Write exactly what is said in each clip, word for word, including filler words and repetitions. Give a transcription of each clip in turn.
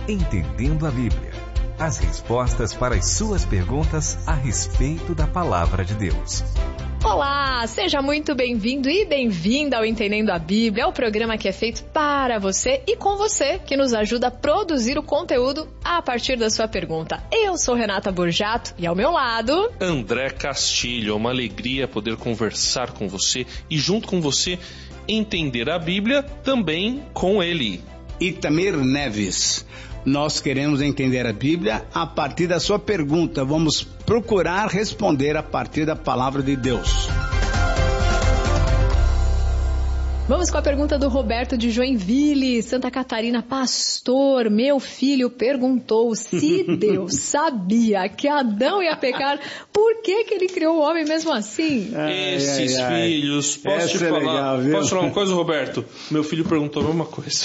Entendendo a Bíblia. As respostas para as suas perguntas a respeito da Palavra de Deus. Olá, seja muito bem-vindo e bem-vinda ao Entendendo a Bíblia, é o programa que é feito para você e com você, que nos ajuda a produzir o conteúdo a partir da sua pergunta. Eu sou Renata Borjato e ao meu lado... André Castilho, é uma alegria poder conversar com você e junto com você entender a Bíblia também com ele. Itamir Neves. Nós queremos entender a Bíblia a partir da sua pergunta. Vamos procurar responder a partir da palavra de Deus. Vamos com a pergunta do Roberto de Joinville, Santa Catarina. Pastor, meu filho perguntou se Deus sabia que Adão ia pecar, por que que ele criou o homem mesmo assim? Ai, Esses ai, ai. filhos, posso Essa te falar, é legal, viu? Posso falar uma coisa, Roberto? Meu filho perguntou a mesma coisa.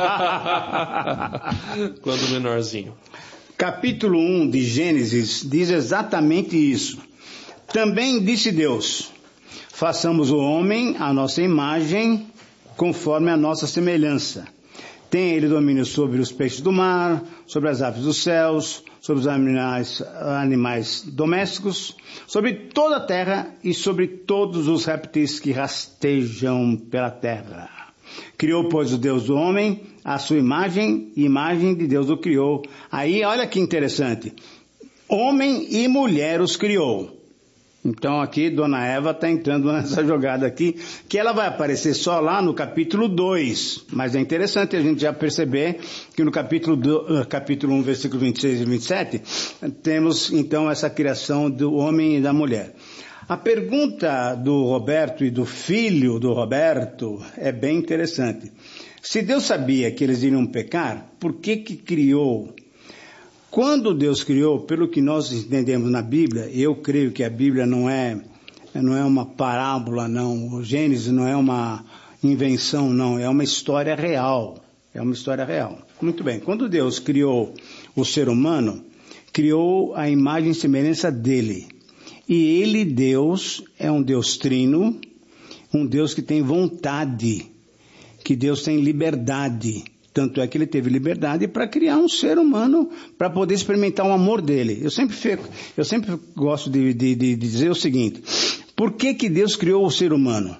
Quando menorzinho. Capítulo um de Gênesis diz exatamente isso. Também disse Deus: façamos o homem à nossa imagem, conforme a nossa semelhança. Tem ele domínio sobre os peixes do mar, sobre as aves dos céus, sobre os animais, animais domésticos, sobre toda a terra e sobre todos os répteis que rastejam pela terra. Criou, pois, o Deus do homem, a sua imagem, e imagem de Deus o criou. Aí, olha que interessante. Homem e mulher os criou. Então aqui Dona Eva está entrando nessa jogada aqui, que ela vai aparecer só lá no capítulo dois, mas é interessante a gente já perceber que no capítulo, do, capítulo um, versículo vinte e seis e vinte e sete, temos então essa criação do homem e da mulher. A pergunta do Roberto e do filho do Roberto é bem interessante. Se Deus sabia que eles iriam pecar, por que que criou? Quando Deus criou, pelo que nós entendemos na Bíblia, eu creio que a Bíblia não é, não é uma parábola, não. O Gênesis não é uma invenção, não. É uma história real. É uma história real. Muito bem. Quando Deus criou o ser humano, criou a imagem e semelhança dele. E ele, Deus, é um Deus trino, um Deus que tem vontade, que Deus tem liberdade. Tanto é que ele teve liberdade para criar um ser humano para poder experimentar o amor dele. Eu sempre, fico, eu sempre gosto de, de, de dizer o seguinte: por que que Deus criou o ser humano?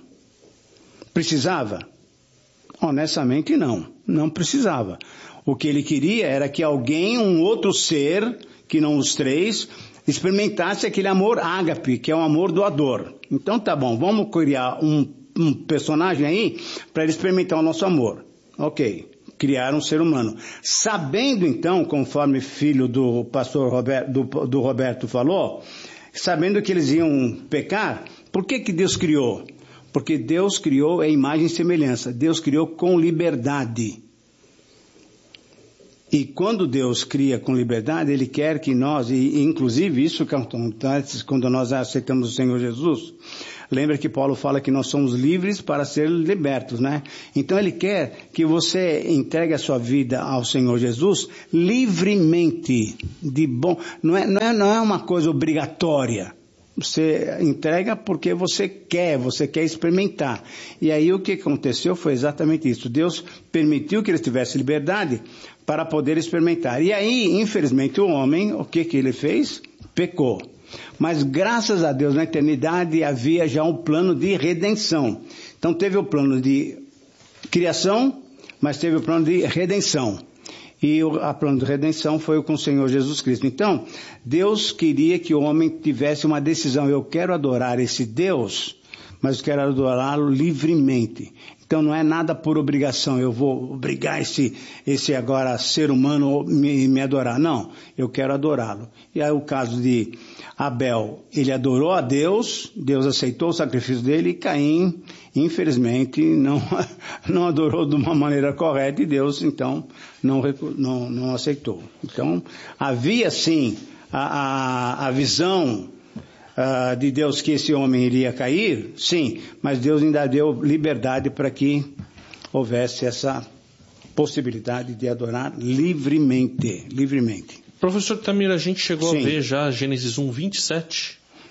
Precisava? Honestamente não, não precisava. O que ele queria era que alguém, um outro ser, que não os três, experimentasse aquele amor ágape, que é um amor doador. Então tá bom, vamos criar um, um personagem aí para ele experimentar o nosso amor. Ok. Criar um ser humano. Sabendo então, conforme filho do pastor Roberto, do, do Roberto falou, sabendo que eles iam pecar, por que que Deus criou? Porque Deus criou a imagem e semelhança. Deus criou com liberdade. E quando Deus cria com liberdade, Ele quer que nós, e inclusive isso quando nós aceitamos o Senhor Jesus, lembra que Paulo fala que nós somos livres para ser libertos, né? Então Ele quer que você entregue a sua vida ao Senhor Jesus livremente, de bom, não é, não é, não é uma coisa obrigatória. Você entrega porque você quer, você quer experimentar. E aí o que aconteceu foi exatamente isso. Deus permitiu que eles tivessem liberdade para poder experimentar. E aí, infelizmente, o homem, o que que ele fez? Pecou. Mas graças a Deus, na eternidade havia já um plano de redenção. Então teve o plano de criação, mas teve o plano de redenção. E o a plano de redenção foi com o Senhor Jesus Cristo. Então, Deus queria que o homem tivesse uma decisão. Eu quero adorar esse Deus, mas eu quero adorá-lo livremente. Então não é nada por obrigação, eu vou obrigar esse, esse agora ser humano me, me adorar. Não, eu quero adorá-lo. E aí o caso de Abel, ele adorou a Deus, Deus aceitou o sacrifício dele, e Caim, infelizmente, não, não adorou de uma maneira correta, e Deus então não, não, não aceitou. Então havia sim a, a, a visão Uh, de Deus que esse homem iria cair, sim, mas Deus ainda deu liberdade para que houvesse essa possibilidade de adorar livremente, livremente. Professor Itamir, a gente chegou sim. a ver já Gênesis um, vinte e sete.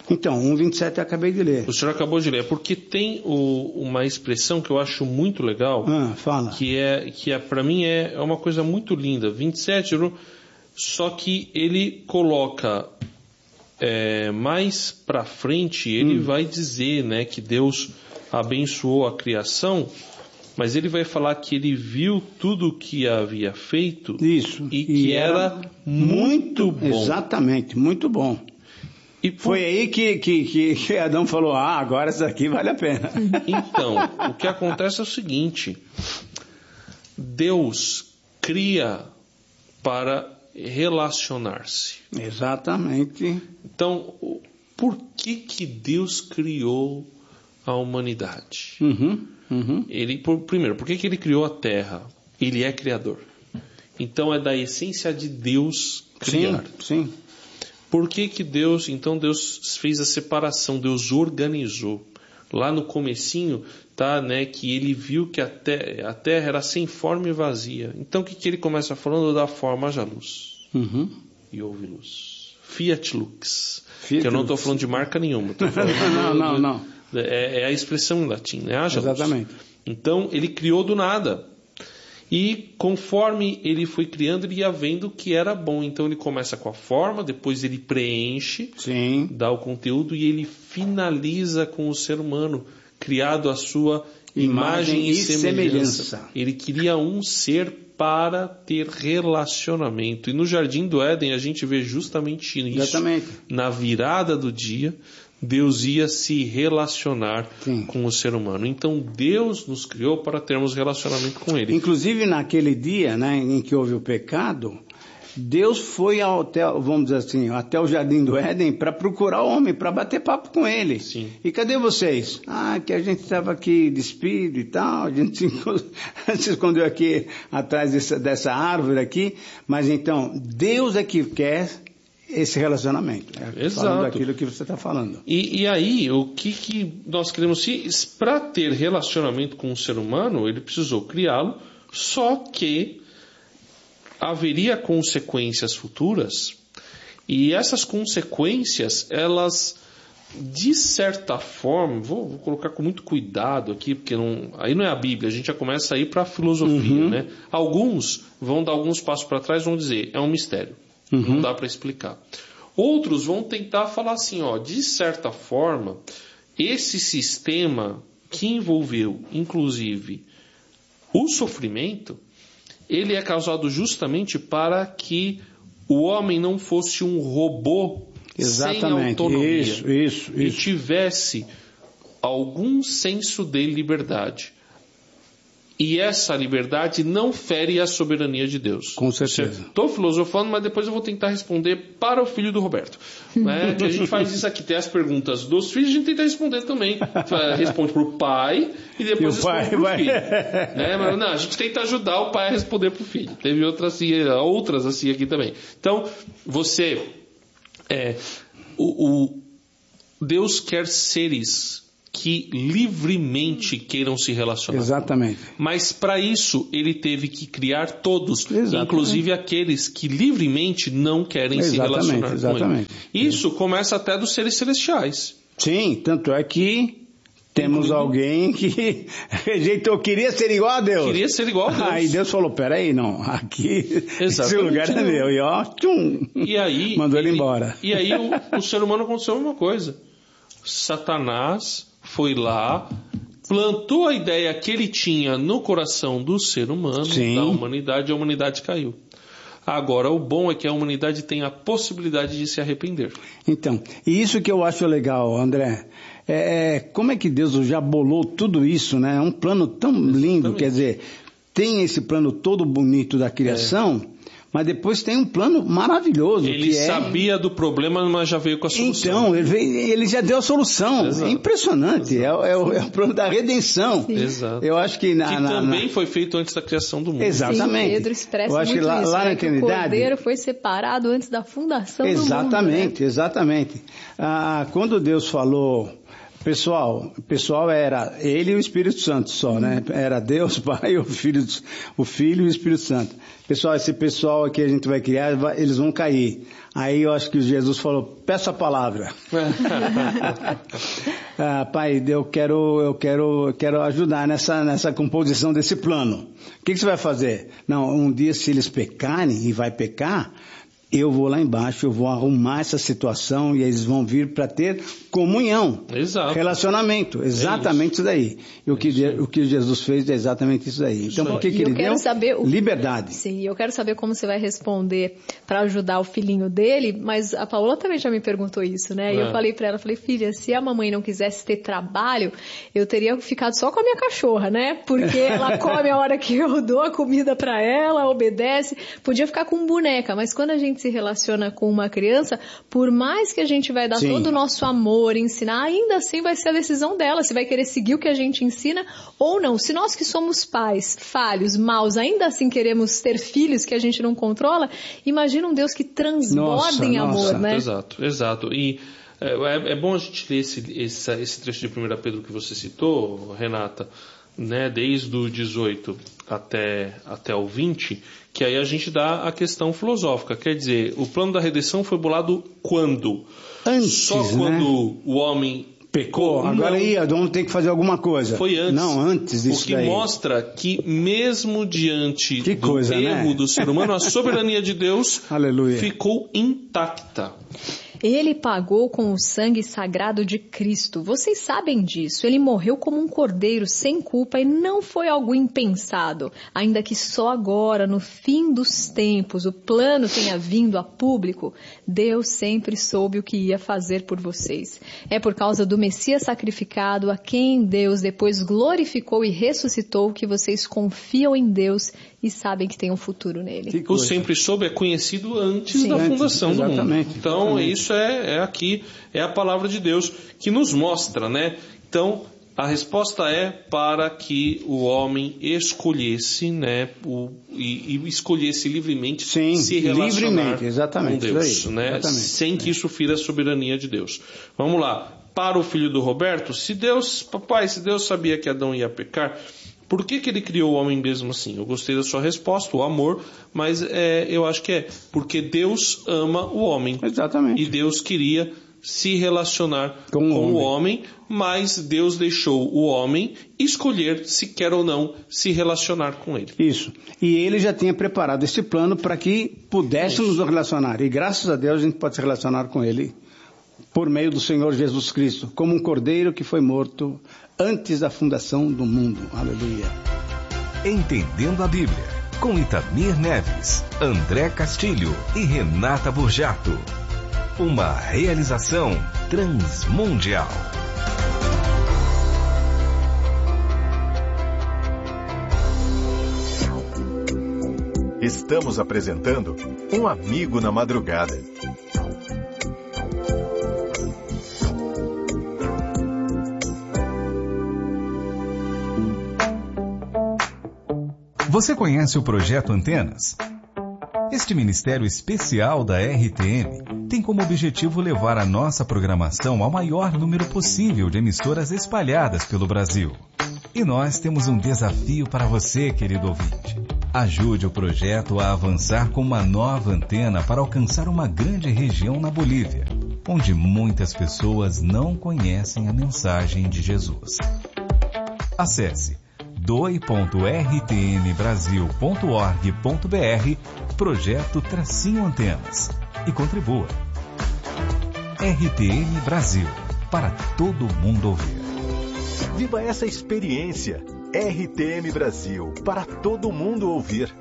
Então, um vinte e sete eu acabei de ler. O senhor acabou de ler. Porque tem o, uma expressão que eu acho muito legal. Ah, fala. Que, é, que é, para mim é, é uma coisa muito linda. vinte e sete, só que ele coloca é, mais para frente, ele hum. vai dizer, né, que Deus abençoou a criação, mas ele vai falar que ele viu tudo o que havia feito. Isso. E que e era, era muito bom. Exatamente, muito bom. E por... Foi aí que, que, que, que Adão falou, ah, agora isso aqui vale a pena. Então, o que acontece é o seguinte, Deus cria para relacionar-se. Exatamente. Então, por que que Deus criou a humanidade? Uhum, uhum. Ele, por, primeiro, por que que ele criou a Terra? Ele é criador. Então, é da essência de Deus criar. Sim, sim. Por que que Deus, então Deus fez a separação, Deus organizou. Lá no comecinho, tá, né, que ele viu que a, te, a terra era sem forma e vazia. Então o que que ele começa falando? Da forma haja luz. Uhum. E houve luz. Fiat lux. Fiat que eu não estou lux. falando de marca nenhuma. Tô falando não, do, não, não. É, é a expressão em latim, né? Haja Exatamente. luz. Então ele criou do nada. E conforme ele foi criando, ele ia vendo que era bom. Então ele começa com a forma, depois ele preenche, Sim. dá o conteúdo e ele finaliza com o ser humano, criado à sua imagem, imagem e, e semelhança. semelhança. Ele queria um ser para ter relacionamento. E no Jardim do Éden a gente vê justamente isso. Exatamente. Na virada do dia, Deus ia se relacionar Sim. com o ser humano. Então Deus nos criou para termos relacionamento com Ele. Inclusive naquele dia, né, em que houve o pecado, Deus foi ao, até, vamos dizer assim, até o Jardim do Éden para procurar o homem, para bater papo com ele. Sim. E cadê vocês? Ah, que a gente estava aqui despido e tal, a gente se, se escondeu aqui atrás dessa, dessa árvore aqui. Mas então, Deus é que quer esse relacionamento, né? Exato. Falando daquilo que você está falando. E, e aí, o que, que nós queremos? Para ter relacionamento com o ser humano, ele precisou criá-lo, só que haveria consequências futuras, e essas consequências, elas, de certa forma, vou, vou colocar com muito cuidado aqui, porque não, aí não é a Bíblia, a gente já começa a ir para a filosofia, uhum. né? Alguns vão dar alguns passos para trás e vão dizer, é um mistério. Uhum. Não dá para explicar. Outros vão tentar falar assim, ó, de certa forma, esse sistema que envolveu, inclusive, o sofrimento, ele é causado justamente para que o homem não fosse um robô Exatamente. sem autonomia. Isso, isso, e isso. tivesse algum senso de liberdade. E essa liberdade não fere a soberania de Deus. Com certeza. Estou filosofando, mas depois eu vou tentar responder para o filho do Roberto. Né? Que a gente faz isso aqui, tem as perguntas dos filhos, a gente tenta responder também. Responde para o pai e depois e responde para o filho. Né? Mas não, a gente tenta ajudar o pai a responder para o filho. Teve outras assim, outras assim aqui também. Então, você... É, o, o Deus quer seres que livremente queiram se relacionar. Exatamente. Mas para isso ele teve que criar todos, exatamente. Inclusive aqueles que livremente não querem exatamente, se relacionar exatamente. com ele. Isso começa até dos seres celestiais. Sim, tanto é que temos Inclusive, alguém que rejeitou, queria ser igual a Deus. Queria ser igual a Deus. Aí Deus falou, peraí, não, aqui esse lugar é meu. E ó, tchum, e aí, mandou ele, ele embora. E aí o, o ser humano aconteceu uma coisa. Satanás foi lá, plantou a ideia que ele tinha no coração do ser humano, Sim. da humanidade, e a humanidade caiu. Agora, o bom é que a humanidade tem a possibilidade de se arrepender. Então, e isso que eu acho legal, André, é, é como é que Deus já bolou tudo isso, né? É um plano tão lindo, Exatamente. Quer dizer, tem esse plano todo bonito da criação, é. Mas depois tem um plano maravilhoso. Ele que sabia é... do problema, mas já veio com a solução. Então, ele, veio, ele já deu a solução. Exato. É impressionante. Exato. É, é, o, é o plano da redenção. Sim. Exato. Eu acho que, na, que na, também na... foi feito antes da criação do mundo. Exatamente. Sim, Pedro expressa Eu acho muito que lá, isso, lá né? na eternidade... O cordeiro foi separado antes da fundação exatamente, do mundo. Né? Exatamente, exatamente. Ah, quando Deus falou Pessoal, pessoal era ele e o Espírito Santo só, né? Era Deus, Pai, o Filho, o Filho e o Espírito Santo. Pessoal, esse pessoal aqui a gente vai criar, eles vão cair. Aí eu acho que Jesus falou, peça a palavra. ah, pai, eu quero, eu quero, eu quero ajudar nessa, nessa composição desse plano. O que, que você vai fazer? Não, um dia se eles pecarem, e vai pecar, eu vou lá embaixo, eu vou arrumar essa situação e eles vão vir para ter comunhão, Exato. Relacionamento, exatamente é isso. isso daí. E o que, é o que Jesus fez é exatamente isso daí. Então, por que, que ele deu? Saber o... Liberdade. Sim, eu quero saber como você vai responder para ajudar o filhinho dele, mas a Paola também já me perguntou isso, né? É. E eu falei para ela, falei, filha, se a mamãe não quisesse ter trabalho, eu teria ficado só com a minha cachorra, né? Porque ela come a hora que eu dou a comida para ela, obedece, podia ficar com boneca, mas quando a gente se relaciona com uma criança, por mais que a gente vai dar Sim. todo o nosso amor, ensinar, ainda assim vai ser a decisão dela, se vai querer seguir o que a gente ensina ou não. Se nós que somos pais, falhos, maus, ainda assim queremos ter filhos que a gente não controla, imagina um Deus que transborda nossa, em amor, nossa. né? Exato, exato. E é, é bom a gente ler esse, esse, esse trecho de primeira Pedro que você citou, Renata, né, desde o dezoito até, até o vinte, que aí a gente dá a questão filosófica. Quer dizer, o plano da redenção foi bolado quando? Antes, Só quando né? o homem pecou. Agora aí, Adão tem que fazer alguma coisa. Foi antes. Não, antes disso O que daí. mostra que mesmo diante que do coisa, erro né? do ser humano, a soberania de Deus Aleluia. ficou intacta. Ele pagou com o sangue sagrado de Cristo. Vocês sabem disso. Ele morreu como um cordeiro sem culpa e não foi algo impensado. Ainda que só agora, no fim dos tempos, o plano tenha vindo a público, Deus sempre soube o que ia fazer por vocês. É por causa do Messias sacrificado, a quem Deus depois glorificou e ressuscitou, que vocês confiam em Deus e sabem que tem um futuro nele. O sempre soube é conhecido antes Sim. da Antes, fundação do mundo. Então, exatamente. isso é, é aqui, é a palavra de Deus que nos mostra, né? Então, a resposta é para que o homem escolhesse, né? O, e, e escolhesse livremente Sim, se relacionar livremente, exatamente, com Deus, isso aí, né? exatamente. Sem que isso fira a soberania de Deus. Vamos lá. Para o filho do Roberto, se Deus, papai, se Deus sabia que Adão ia pecar, por que que ele criou o homem mesmo assim? Eu gostei da sua resposta, o amor, mas é, eu acho que é porque Deus ama o homem. Exatamente. E Deus queria se relacionar com, com o homem. homem, mas Deus deixou o homem escolher se quer ou não se relacionar com ele. Isso. E ele já tinha preparado esse plano para que pudéssemos nos relacionar. E graças a Deus a gente pode se relacionar com ele por meio do Senhor Jesus Cristo, como um cordeiro que foi morto antes da fundação do mundo. Aleluia. Entendendo a Bíblia, com Itamir Neves, André Castilho e Renata Burjato. Uma realização transmundial. Estamos apresentando Um Amigo na Madrugada. Você conhece o Projeto Antenas? Este ministério especial da R T M tem como objetivo levar a nossa programação ao maior número possível de emissoras espalhadas pelo Brasil. E nós temos um desafio para você, querido ouvinte. Ajude o projeto a avançar com uma nova antena para alcançar uma grande região na Bolívia, onde muitas pessoas não conhecem a mensagem de Jesus. Acesse doe ponto r t m brasil ponto org ponto b r, projeto Tracinho Antenas, e contribua. R T M Brasil, para todo mundo ouvir. Viva essa experiência. R T M Brasil, para todo mundo ouvir.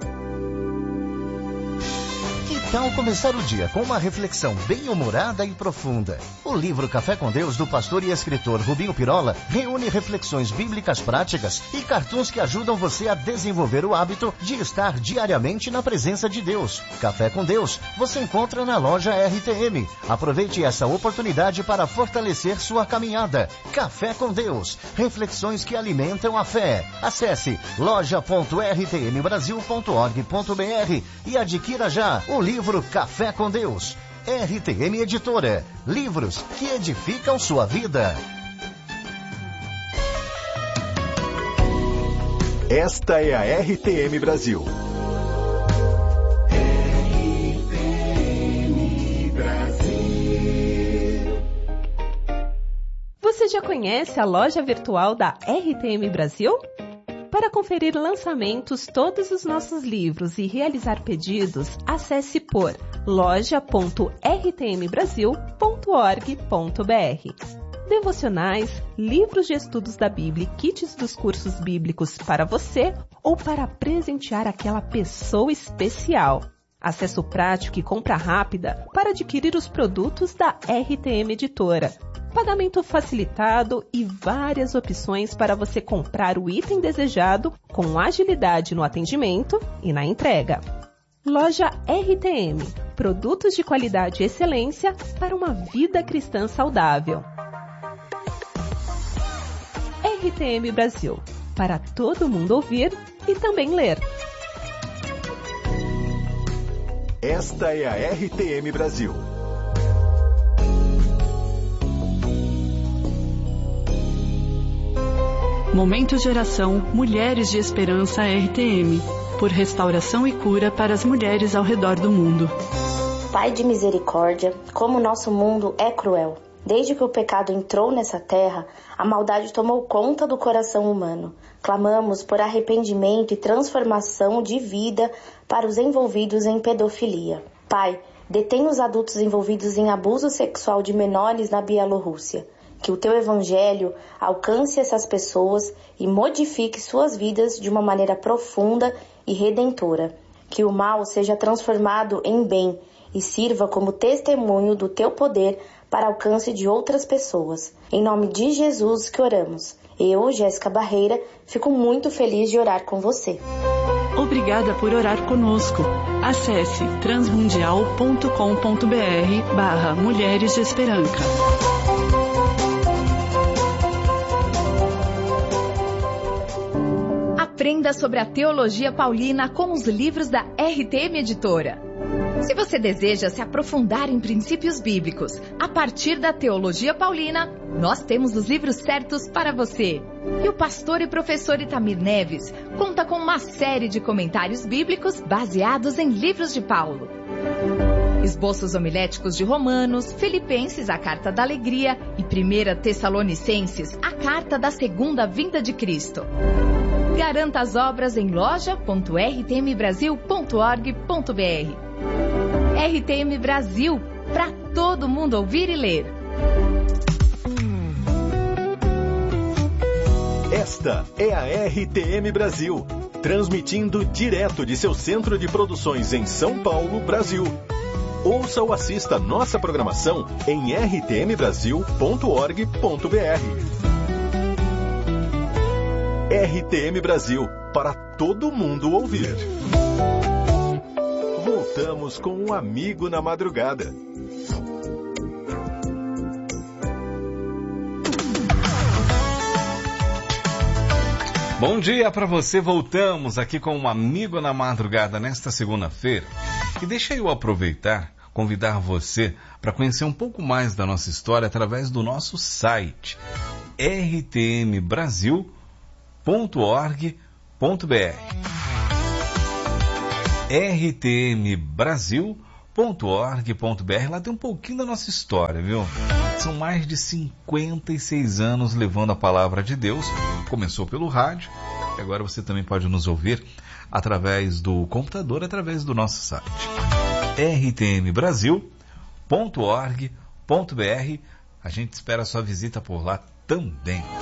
Que tal começar o dia com uma reflexão bem-humorada e profunda? O livro Café com Deus, do pastor e escritor Rubinho Pirola, reúne reflexões bíblicas práticas e cartoons que ajudam você a desenvolver o hábito de estar diariamente na presença de Deus. Café com Deus, você encontra na loja R T M. Aproveite essa oportunidade para fortalecer sua caminhada. Café com Deus, reflexões que alimentam a fé. Acesse loja ponto r t m brasil ponto org ponto b r e adquira já o livro Café com Deus. R T M Editora. Livros que edificam sua vida. Esta é a R T M Brasil. R T M Brasil. Você já conhece a loja virtual da R T M Brasil? Para conferir lançamentos, todos os nossos livros e realizar pedidos, acesse por loja ponto r t m brasil ponto org ponto b r. Devocionais, livros de estudos da Bíblia e kits dos cursos bíblicos para você ou para presentear aquela pessoa especial. Acesso prático e compra rápida para adquirir os produtos da R T M Editora. Pagamento facilitado e várias opções para você comprar o item desejado com agilidade no atendimento e na entrega. Loja R T M. Produtos de qualidade e excelência para uma vida cristã saudável. R T M Brasil. Para todo mundo ouvir e também ler. Esta é a R T M Brasil. Momento Geração Mulheres de Esperança R T M, por restauração e cura para as mulheres ao redor do mundo. Pai de misericórdia, como nosso mundo é cruel. Desde que o pecado entrou nessa terra, a maldade tomou conta do coração humano. Clamamos por arrependimento e transformação de vida para os envolvidos em pedofilia. Pai, detém os adultos envolvidos em abuso sexual de menores na Bielorrússia. Que o teu evangelho alcance essas pessoas e modifique suas vidas de uma maneira profunda e redentora. Que o mal seja transformado em bem e sirva como testemunho do teu poder para alcance de outras pessoas. Em nome de Jesus que oramos. Eu, Jéssica Barreira, fico muito feliz de orar com você. Obrigada por orar conosco. Acesse transmundial ponto com ponto b r barra Mulheres de Esperança. Aprenda sobre a teologia paulina com os livros da R T M Editora. Se você deseja se aprofundar em princípios bíblicos a partir da teologia paulina, nós temos os livros certos para você. E o pastor e professor Itamir Neves conta com uma série de comentários bíblicos baseados em livros de Paulo. Esboços homiléticos de Romanos, Filipenses, a Carta da Alegria e primeira Tessalonicenses, a Carta da Segunda Vinda de Cristo. Garanta as obras em loja ponto r t m brasil ponto org ponto b r. R T M Brasil, para todo mundo ouvir e ler. Esta é a R T M Brasil, transmitindo direto de seu centro de produções em São Paulo, Brasil. Ouça ou assista nossa programação em r t m brasil ponto org ponto b r. R T M Brasil, para todo mundo ouvir. Voltamos com um amigo na madrugada. Bom dia para você, voltamos aqui com um amigo na madrugada nesta segunda-feira. E deixa eu aproveitar, convidar você para conhecer um pouco mais da nossa história através do nosso site r t m brasil ponto org ponto b r. r t m brasil ponto org ponto b r. Lá tem um pouquinho da nossa história, viu? São mais de cinquenta e seis anos levando a palavra de Deus. Começou pelo rádio e agora você também pode nos ouvir através do computador, através do nosso site r t m brasil ponto org ponto b r. A gente espera a sua visita por lá também.